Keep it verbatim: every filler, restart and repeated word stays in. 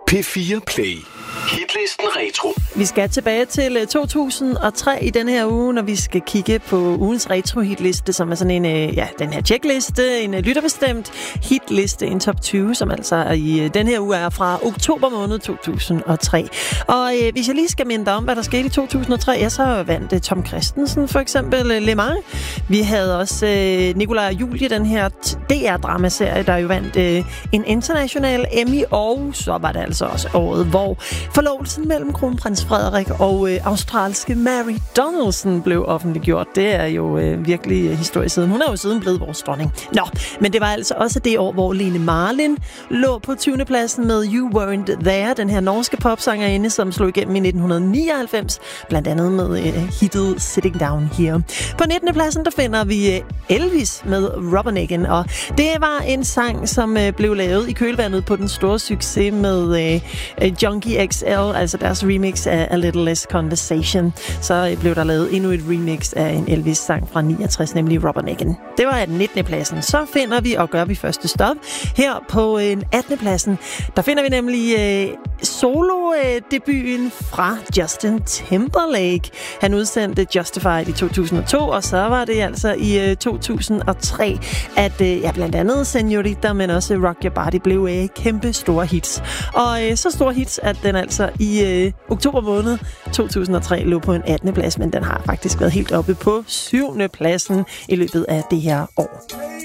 P fire Play. Hitlisten Retro. Vi skal tilbage til to tusind og tre i denne her uge, når vi skal kigge på ugens retro-hitliste, som er sådan en, ja, den her checkliste, en lytterbestemt hitliste, en top tyve, som altså i den her uge er fra oktober måned to tusind og tre. Og øh, hvis jeg lige skal minde dig om, hvad der skete i to tusind og tre, ja, så vandt uh, Tom Kristensen for eksempel uh, Le Mans. Vi havde også uh, Nikolaj og Julie, den her D R-dramaserie, der jo vandt uh, en international Emmy, og så var det altså også året, hvor forlovelsen mellem kronprins Frederik og øh, australske Mary Donaldson blev offentliggjort. Det er jo øh, virkelig øh, historie siden. Hun er jo siden blevet vores dronning. Nå, men det var altså også det år, hvor Lene Marlin lå på tyvende pladsen med You Weren't There, den her norske popsangerinde, som slog igennem i nitten nioghalvfems, blandt andet med øh, hittet Sitting Down Here. På nittende pladsen, der finder vi øh, Elvis med Rubbernecken, og det var en sang, som øh, blev lavet i kølvandet på den store succes med øh, Junkie X L, altså deres remix af A Little Less Conversation. Så blev der lavet endnu et remix af en Elvis-sang fra niogtres, nemlig Rubbernecken. Det var nittende pladsen. Så finder vi, og gør vi første stop, her på en attende pladsen. Der finder vi nemlig øh, solo-debuten fra Justin Timberlake. Han udsendte Justified i to tusind og to, og så var det altså i øh, to tusind og tre, at øh, ja, blandt andet Senorita, men også Rock Your Body blev øh, kæmpe store hits. Og øh, så store hits, at den altså i øh, oktober måned to tusind og tre lå på en attende plads, men den har faktisk været helt oppe på syvende pladsen i løbet af det her år.